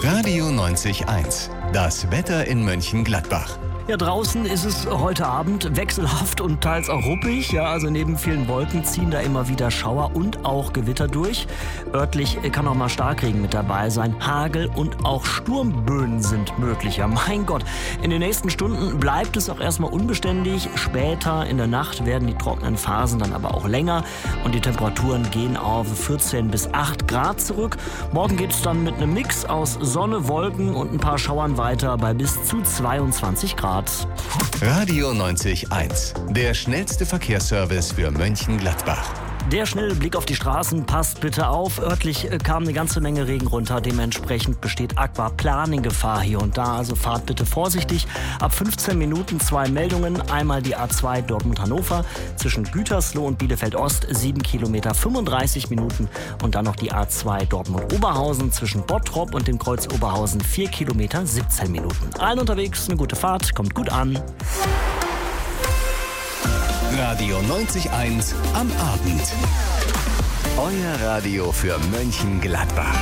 Radio 90.1. Das Wetter in Mönchengladbach. Ja, draußen ist es heute Abend wechselhaft und teils auch ruppig. Ja, also neben vielen Wolken ziehen da immer wieder Schauer und auch Gewitter durch. Örtlich kann auch mal Starkregen mit dabei sein. Hagel und auch Sturmböen sind möglich. Ja, mein Gott. In den nächsten Stunden bleibt es auch erstmal unbeständig. Später in der Nacht werden die trockenen Phasen dann aber auch länger. Und die Temperaturen gehen auf 14 bis 8 Grad zurück. Morgen geht es dann mit einem Mix aus Sonne, Wolken und ein paar Schauern weiter bei bis zu 22 Grad. Radio 90.1. Der schnellste Verkehrsservice für Mönchengladbach. Der schnelle Blick auf die Straßen, passt bitte auf. Örtlich kam eine ganze Menge Regen runter. Dementsprechend besteht Aquaplaning-Gefahr hier und da. Also fahrt bitte vorsichtig. Ab 15 Minuten 2 Meldungen. Einmal die A2 Dortmund-Hannover zwischen Gütersloh und Bielefeld-Ost 7 Kilometer 35 Minuten. Und dann noch die A2 Dortmund-Oberhausen zwischen Bottrop und dem Kreuz Oberhausen 4 Kilometer 17 Minuten. Allen unterwegs eine gute Fahrt, kommt gut an. Radio 90.1 am Abend. Euer Radio für Mönchengladbach.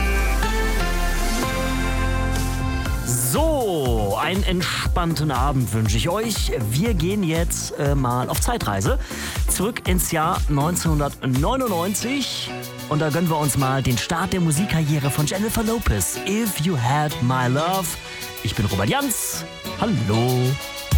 So, einen entspannten Abend wünsche ich euch. Wir gehen jetzt mal auf Zeitreise zurück ins Jahr 1999 und da gönnen wir uns mal den Start der Musikkarriere von Jennifer Lopez. If You Had My Love. Ich bin Robert Jans. Hallo.